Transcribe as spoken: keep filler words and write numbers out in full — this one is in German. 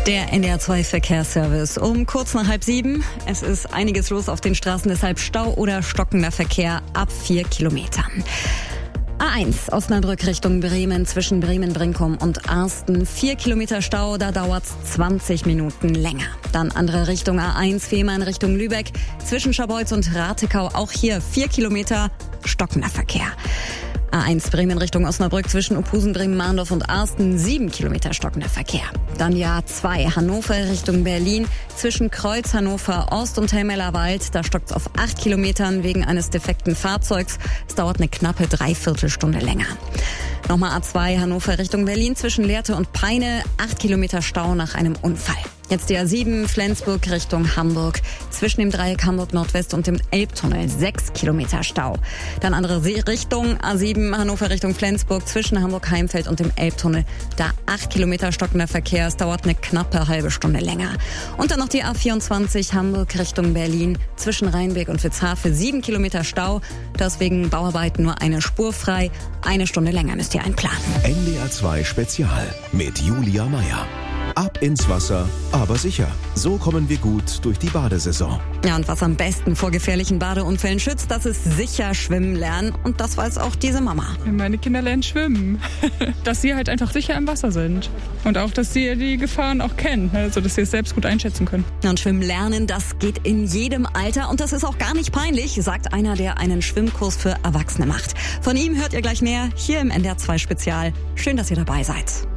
Der N D R zwei Verkehrsservice um kurz nach halb sieben. Es ist einiges los auf den Straßen, deshalb Stau oder stockender Verkehr ab vier Kilometern. A eins Osnabrück Richtung Bremen zwischen Bremen-Brinkum und Arsten. Vier Kilometer Stau, da dauert's zwanzig Minuten länger. Dann andere Richtung A eins Fehmarn Richtung Lübeck zwischen Scharbeutz und Ratekau. Auch hier vier Kilometer stockender Verkehr. A eins Bremen Richtung Osnabrück zwischen Ophusen, Bremen-Mahndorf und Arsten, sieben Kilometer stockender Verkehr. Dann die A zwei Hannover Richtung Berlin zwischen Kreuz, Hannover Ost und Helmellerwald. Da stockt's auf acht Kilometern wegen eines defekten Fahrzeugs. Es dauert eine knappe Dreiviertelstunde länger. Nochmal A zwei Hannover Richtung Berlin zwischen Lehrte und Peine, acht Kilometer Stau nach einem Unfall. Jetzt die A sieben Flensburg Richtung Hamburg zwischen dem Dreieck Hamburg Nordwest und dem Elbtunnel, sechs Kilometer Stau. Dann andere Richtung A sieben Hannover Richtung Flensburg zwischen Hamburg-Heimfeld und dem Elbtunnel, da acht Kilometer stockender Verkehr. Es dauert eine knappe halbe Stunde länger. Und dann noch die A vierundzwanzig Hamburg Richtung Berlin zwischen Rheinbeck und Witzhafe, sieben Kilometer Stau. Deswegen Bauarbeiten nur eine Spur frei. Eine Stunde länger müsst ihr einplanen. N D R zwei Spezial mit Julia Meyer. Ab ins Wasser, aber sicher. So kommen wir gut durch die Badesaison. Ja, und was am besten vor gefährlichen Badeunfällen schützt, das ist sicher schwimmen lernen. Und das weiß auch diese Mama. Meine Kinder lernen schwimmen. Dass sie halt einfach sicher im Wasser sind. Und auch, dass sie die Gefahren auch kennen. Also, dass sie es selbst gut einschätzen können. Und schwimmen lernen, das geht in jedem Alter. Und das ist auch gar nicht peinlich, sagt einer, der einen Schwimmkurs für Erwachsene macht. Von ihm hört ihr gleich mehr hier im N D R zwei Spezial. Schön, dass ihr dabei seid.